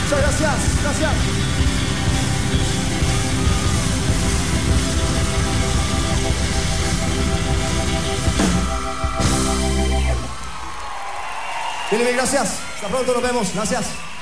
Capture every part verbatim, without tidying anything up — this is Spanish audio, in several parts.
Muchas gracias, gracias. Bien, bien, gracias. Hasta pronto, nos vemos. Gracias.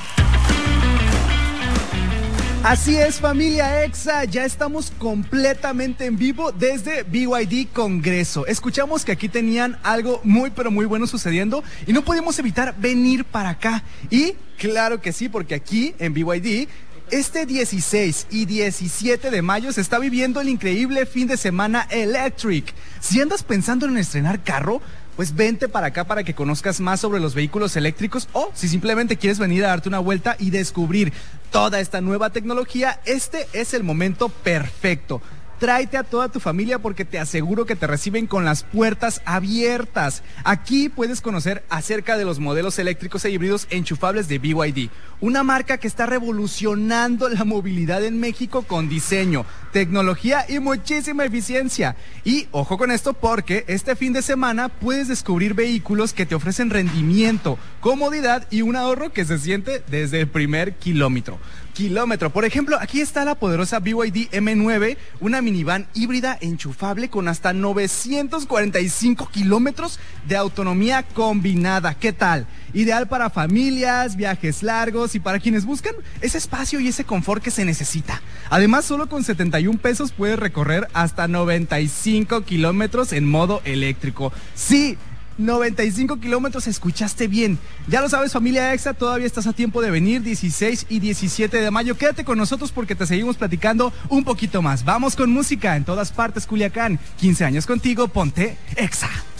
Así es, familia Exa, ya estamos completamente en vivo desde B Y D Congreso. Escuchamos que aquí tenían algo muy pero muy bueno sucediendo y no podíamos evitar venir para acá. Y claro que sí, porque aquí en B Y D este dieciséis y diecisiete de mayo se está viviendo el increíble fin de semana Electric. Si andas pensando en estrenar carro, pues vente para acá para que conozcas más sobre los vehículos eléctricos, o si simplemente quieres venir a darte una vuelta y descubrir toda esta nueva tecnología, este es el momento perfecto. Tráete a toda tu familia porque te aseguro que te reciben con las puertas abiertas. Aquí puedes conocer acerca de los modelos eléctricos e híbridos enchufables de B Y D, una marca que está revolucionando la movilidad en México con diseño, tecnología y muchísima eficiencia. Y ojo con esto, porque este fin de semana puedes descubrir vehículos que te ofrecen rendimiento, comodidad y un ahorro que se siente desde el primer kilómetro. Kilómetro. Por ejemplo, aquí está la poderosa B Y D M nueve, una minivan híbrida enchufable con hasta novecientos cuarenta y cinco kilómetros de autonomía combinada. ¿Qué tal? Ideal para familias, viajes largos y para quienes buscan ese espacio y ese confort que se necesita. Además, solo con setenta y un pesos puedes recorrer hasta noventa y cinco kilómetros en modo eléctrico. Sí, noventa y cinco kilómetros, escuchaste bien. Ya lo sabes, familia Exa, todavía estás a tiempo de venir dieciséis y diecisiete de mayo. Quédate con nosotros porque te seguimos platicando un poquito más. Vamos con música en todas partes, Culiacán. quince años contigo, ponte Exa.